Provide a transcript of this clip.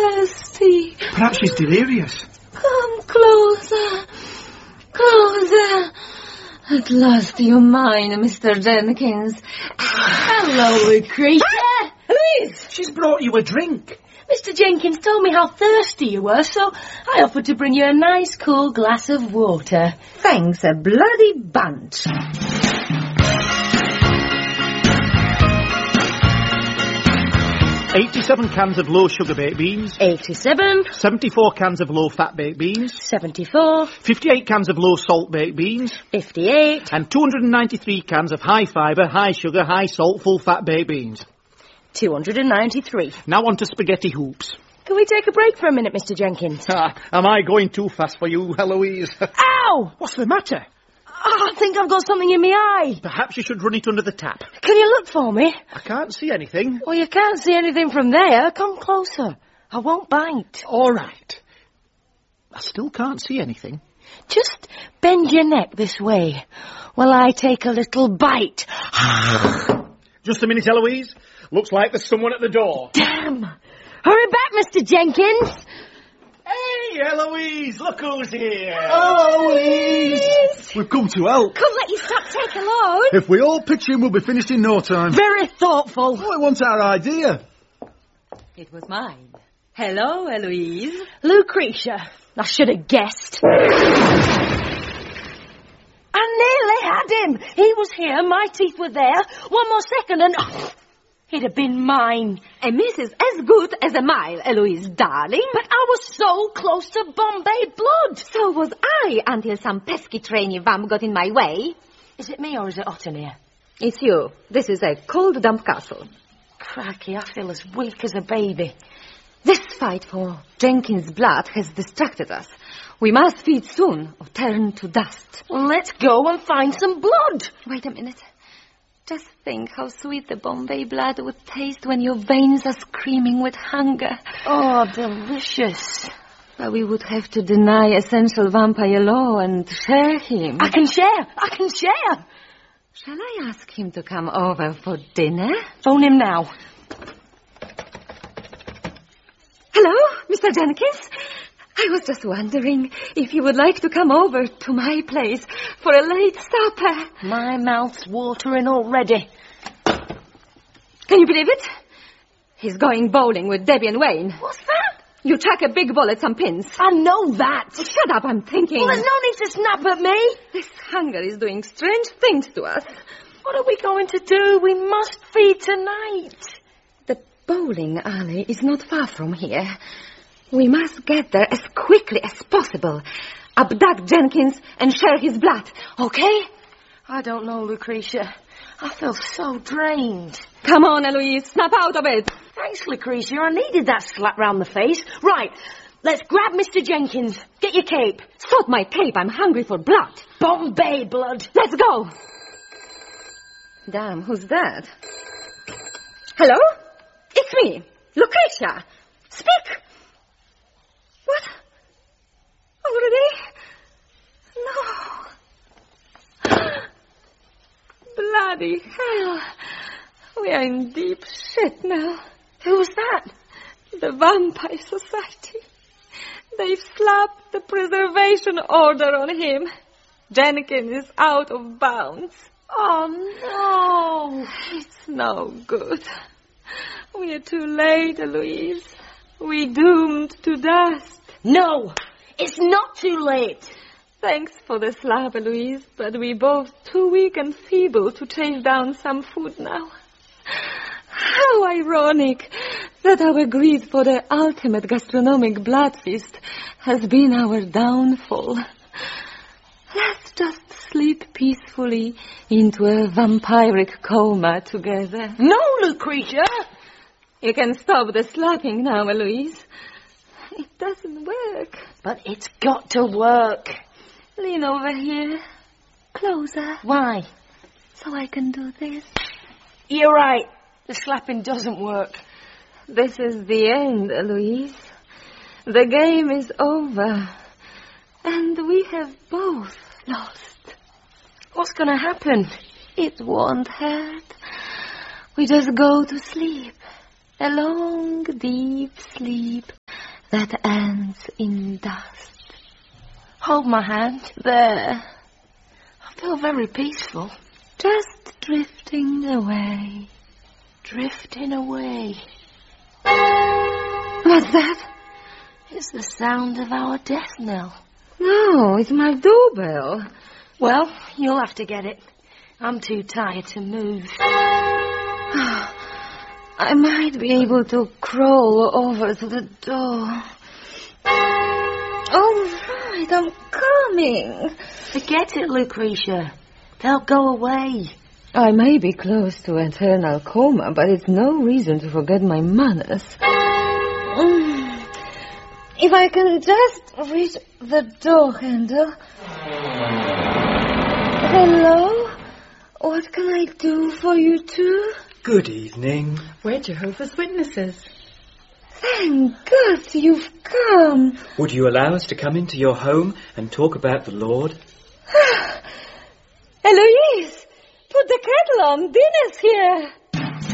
thirsty. Perhaps she's delirious. Come closer. Closer. At last you're mine, Mr. Jenkins. Hello, Lucretia. Louise! She's brought you a drink. Mr. Jenkins told me how thirsty you were, so I offered to bring you a nice cool glass of water. Thanks a bloody bunch. 87 cans of low-sugar baked beans. 87. 74 cans of low-fat baked beans. 74. 58 cans of low-salt baked beans. 58. And 293 cans of high-fibre, high-sugar, high-salt, full-fat baked beans. 293. Now on to spaghetti hoops. Can we take a break for a minute, Mr. Jenkins? Am I going too fast for you, Eloise? Ow! What's the matter? I think I've got something in my eye. Perhaps you should run it under the tap. Can you look for me? I can't see anything. Well, you can't see anything from there. Come closer. I won't bite. All right. I still can't see anything. Just bend your neck this way while I take a little bite. Just a minute, Eloise. Looks like there's someone at the door. Damn! Hurry back, Mr. Jenkins! Hey, Eloise, look who's here. Eloise! We've come to help. Couldn't let you stop take a load. If we all pitch in, we'll be finished in no time. Very thoughtful. Oh, it wasn't our idea. It was mine. Hello, Eloise. Lucretia. I should have guessed. I nearly had him. He was here, my teeth were there. One more second and... he'd have been mine. A miss is as good as a mile, Eloise, darling. But I was so close to Bombay blood. So was I, until some pesky trainee vamp got in my way. Is it me or is it Otton here? It's you. This is a cold dump castle. Cracky, I feel as weak as a baby. This fight for Jenkins' blood has distracted us. We must feed soon or turn to dust. Well, let's go and find some blood. Wait a minute. Just think how sweet the Bombay blood would taste when your veins are screaming with hunger. Oh, delicious. But we would have to deny essential vampire law and share him. I can share. Shall I ask him to come over for dinner? Phone him now. Hello, Mr. Jenkins. I was just wondering if you would like to come over to my place for a late supper. My mouth's watering already. Can you believe it? He's going bowling with Debbie and Wayne. What's that? You chuck a big ball at some pins. I know that. Oh, shut up, I'm thinking. Well, there's no need to snap at me. This hunger is doing strange things to us. What are we going to do? We must feed tonight. The bowling alley is not far from here. We must get there as quickly as possible. Abduct Jenkins and share his blood, okay? I don't know, Lucretia. I feel so drained. Come on, Eloise, snap out of it. Thanks, Lucretia. I needed that slap round the face. Right, let's grab Mr. Jenkins. Get your cape. Stop my cape, I'm hungry for blood. Bombay blood. Let's go. Damn, who's that? Hello? It's me, Lucretia. Speak. What? Already? No. Bloody hell. We are in deep shit now. Who was that? The Vampire Society. They've slapped the preservation order on him. Jenkins is out of bounds. Oh, no. It's no good. We are too late, Eloise. We doomed to dust. No, it's not too late. Thanks for the slap, Eloise, but we're both too weak and feeble to chase down some food now. How ironic that our greed for the ultimate gastronomic blood feast has been our downfall. Let's just sleep peacefully into a vampiric coma together. No, Lucretia! You can stop the slapping now, Eloise. It doesn't work. But it's got to work. Lean over here. Closer. Why? So I can do this. You're right. The slapping doesn't work. This is the end, Eloise. The game is over. And we have both lost. What's going to happen? It won't hurt. We just go to sleep. A long, deep sleep. that ends in dust. Hold my hand. There, I feel very peaceful. just drifting away. Drifting away. What's that? It's the sound of our death knell. No, it's my doorbell. Well, you'll have to get it. I'm too tired to move. I might be able to crawl over to the door. All right, I'm coming. Forget it, Lucretia. They'll go away. I may be close to eternal coma, but it's no reason to forget my manners. If I can just reach the door handle. Hello? What can I do for you two? Good evening. We're Jehovah's Witnesses. Thank God you've come. Would you allow us to come into your home and talk about the Lord? Eloise, put the kettle on. Dinner's here.